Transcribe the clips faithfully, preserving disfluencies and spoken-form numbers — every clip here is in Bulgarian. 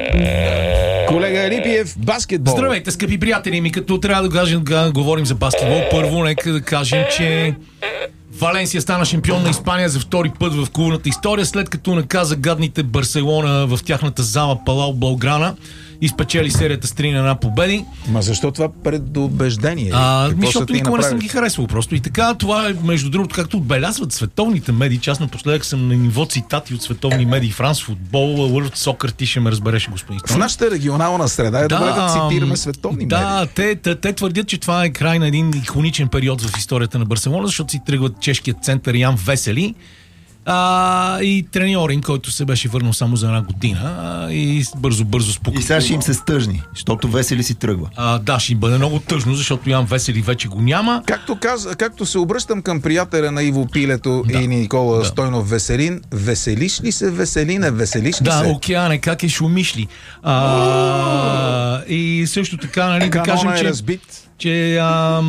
Колега Рипиев, баскетбол. Здравейте, скъпи приятели ми, като трябва да, кажем, да говорим за баскетбол, първо нека да кажем, че Валенсия стана шампион на Испания за втори път в клубната история, след като наказа гадните Барселона в тяхната зала Палау Блауграна и спечели серията с три на една победи. Ма защо това предубеждение? А, защото никога не съм ги харесвал просто. И така, това е, между другото, както отбелязват световните медии, че аз напоследък съм на ниво цитати от световни медии, Франс футбол, World Soccer, ти ще ме разбереш, господин Стойнев. В нашата регионална среда е да, добре да цитираме световни да, медии. Те, те, те твърдят, че това е край на един иконичен период в историята на Барселона, защото си тръгват чешкият център Ян Весели, А, и треньор им, който се беше върнал само за една година а, и бързо-бързо спука. И сега ще им се стъжни, защото Весели си тръгва. А, да, ще им бъде много тъжно, защото Ян Весели вече го няма. Както, каз, както се обръщам към приятеля на Иво Пилето да, и Никола да. Стойнов Веселин, веселиш ли се, Веселине, веселиш ли да, се? Да, океане, как е шумиш ли? А, и също така, нали, да кажем, е че... разбит. че а,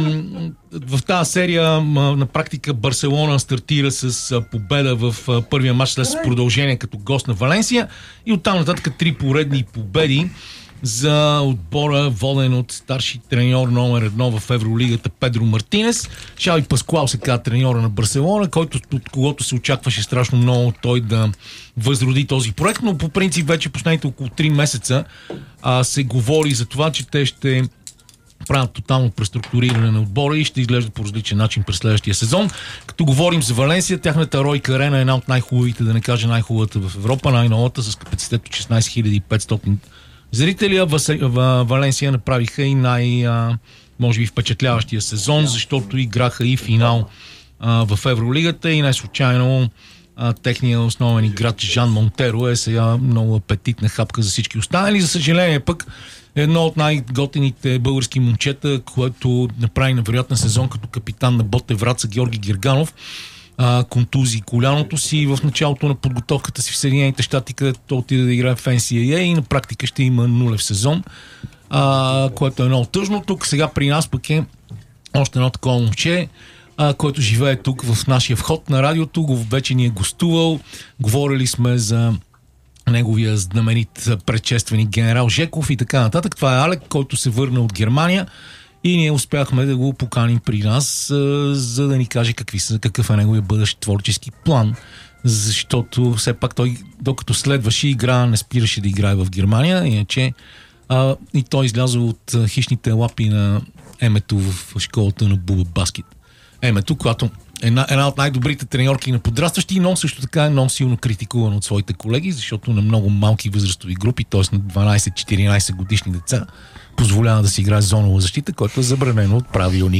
в тази серия а, на практика Барселона стартира с а, победа в а, първия матч след продължение като гост на Валенсия и оттам нататък три поредни победи за отбора, воден от старши треньор номер едно в Евролигата Педро Мартинес. Шави Паскуал се казва треньора на Барселона, който, от когото се очакваше страшно много той да възроди този проект, но по принцип вече последните около три месеца а, се говори за това, че те ще правят тотално преструктуриране на отбора и ще изглежда по различен начин през следващия сезон. Като говорим за Валенсия, тяхната Ройка Арена е една от най-хубавите, да не кажа най-хубавата в Европа, най-новата с капацитет от шестнайсет хиляди и петстотин зрители. В Валенсия направиха и най- може би впечатляващия сезон, защото играха и финал а, в Евролигата и най-случайно а, техният основен играч Жан Монтеро е сега много апетитна хапка за всички останали. За съжаление пък едно от най-готените български момчета, което направи невероятен сезон като капитан на Ботев Враца, Георги Герганов, а, контузи коляното си в началото на подготовката си в Съединените щати, където той отиде да играе в Ен Си Ей Ей и на практика ще има нулев сезон, а, което е много тъжно. Тук сега при нас пък е още едно такова момче, а, който живее тук в нашия вход на радиото, го вече ни е гостувал, говорили сме за неговия знаменит предшественик генерал Жеков и така нататък. Това е Алек, който се върна от Германия и ние успяхме да го поканим при нас, а, за да ни каже какви са, какъв е неговия бъдещ творчески план, защото все пак той, докато следваше игра, не спираше да играе в Германия, иначе а, и той излязъл от а, хищните лапи на Емето в школата на Буба Баскет. Емето, която Една, една от най-добрите треньорки на подрастващи, но също така е много силно критикуван от своите колеги, защото на много малки възрастови групи, т.е. на дванайсет-четиринайсет годишни деца, позволява да си играе зонова защита, което е забранено от правилник.